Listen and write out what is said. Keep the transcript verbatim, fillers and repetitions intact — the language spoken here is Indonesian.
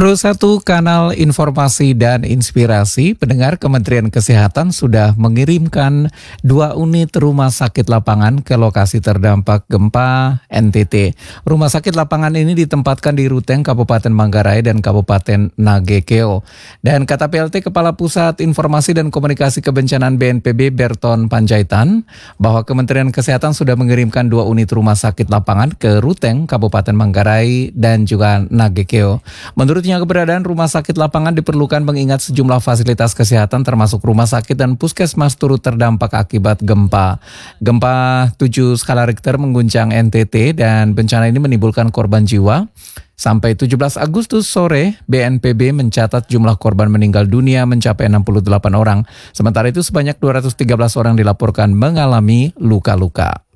Kru satu Kanal Informasi dan Inspirasi, pendengar Kementerian Kesehatan sudah mengirimkan dua unit rumah sakit lapangan ke lokasi terdampak gempa N T T. Rumah sakit lapangan ini ditempatkan di Ruteng, Kabupaten Manggarai dan Kabupaten Nagekeo. Dan kata P L T Kepala Pusat Informasi dan Komunikasi Kebencanaan B N P B Berton Panjaitan bahwa Kementerian Kesehatan sudah mengirimkan dua unit rumah sakit lapangan ke Ruteng, Kabupaten Manggarai dan juga Nagekeo. Menurutnya, keberadaan rumah sakit lapangan diperlukan mengingat sejumlah fasilitas kesehatan termasuk rumah sakit dan puskesmas turut terdampak akibat gempa. Gempa tujuh skala Richter mengguncang N T T dan bencana ini menimbulkan korban jiwa. Sampai tujuh belas Agustus sore, B N P B mencatat jumlah korban meninggal dunia mencapai enam puluh delapan orang. Sementara itu sebanyak dua ratus tiga belas orang dilaporkan mengalami luka-luka.